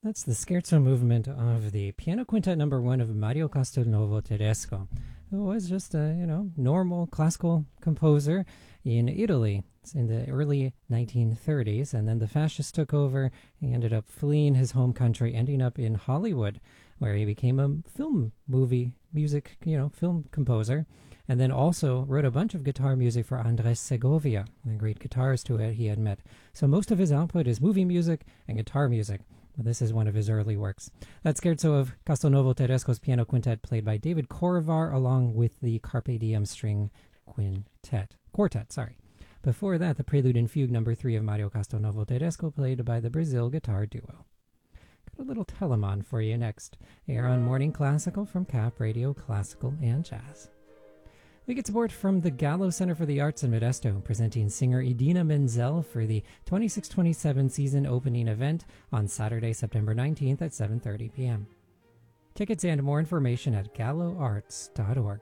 That's the scherzo movement of the Piano Quintet number 1 of Mario Castelnuovo Tedesco, who was just a, normal classical composer in Italy in the early 1930s. And then the fascists took over. He ended up fleeing his home country, ending up in Hollywood, where he became a film film composer. And then also wrote a bunch of guitar music for Andres Segovia, the great guitarist who he had met. So most of his output is movie music and guitar music. Well, this is one of his early works. That scherzo of Castelnuovo Tedesco's Piano Quintet, played by David Corvar, along with the Carpe Diem String Quartet. Before that, the Prelude and Fugue number 3 of Mario Castelnuovo Tedesco, played by the Brazil Guitar Duo. Got a little Telemann for you next. Here on Morning Classical from Cap Radio Classical and Jazz. We get support from the Gallo Center for the Arts in Modesto, presenting singer Idina Menzel for the 26-27 season opening event on Saturday, September 19th at 7:30 p.m. Tickets and more information at galloarts.org.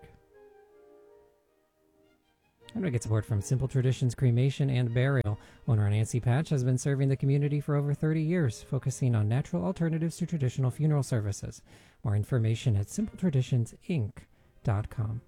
And we get support from Simple Traditions Cremation and Burial. Owner Nancy Patch has been serving the community for over 30 years, focusing on natural alternatives to traditional funeral services. More information at simpletraditionsinc.com.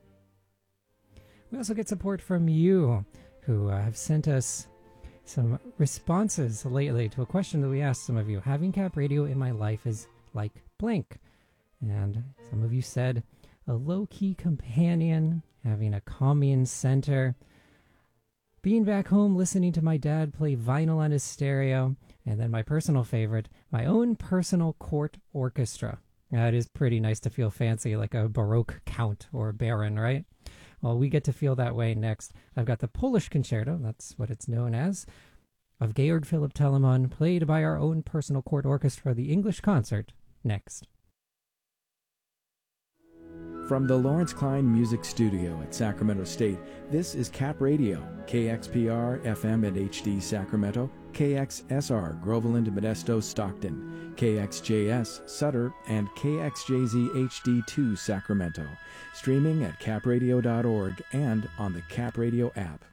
We also get support from you, who have sent us some responses lately to a question that we asked some of you. Having Cap Radio in my life is like blank. And some of you said a low-key companion, having a calming center, being back home listening to my dad play vinyl on his stereo, and then my personal favorite, my own personal court orchestra. It is pretty nice to feel fancy like a Baroque count or baron, right? Well, we get to feel that way next. I've got the Polish Concerto, that's what it's known as, of Georg Philipp Telemann, played by our own personal court orchestra, the English Concert, next. From the Lawrence Klein Music Studio at Sacramento State, this is Cap Radio, KXPR FM and HD Sacramento, KXSR Groveland, Modesto, Stockton, KXJS Sutter, and KXJZ HD2 Sacramento. Streaming at capradio.org and on the Cap Radio app.